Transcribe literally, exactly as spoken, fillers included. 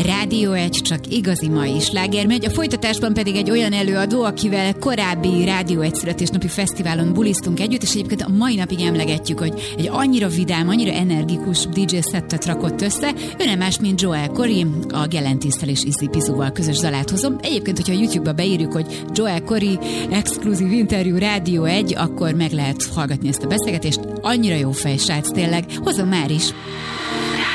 Rádió egy, csak igazi mai sláger megy. A folytatásban pedig egy olyan előadó, akivel korábbi Rádió egy születésnapi fesztiválon bulisztunk együtt, és egyébként a mai napig emlegetjük, hogy egy annyira vidám, annyira energikus dé dzsé szettet rakott össze. Ő nem más, mint Joel Corry, a Gelentisztel és Izzy Pizúval közös dalát hozom. Egyébként, hogyha a YouTube-ba beírjuk, hogy Joel Corry exkluzív interjú Rádió egy, akkor meg lehet hallgatni ezt a beszélgetést. Annyira jó fej, srác, tényleg. Hozom már is.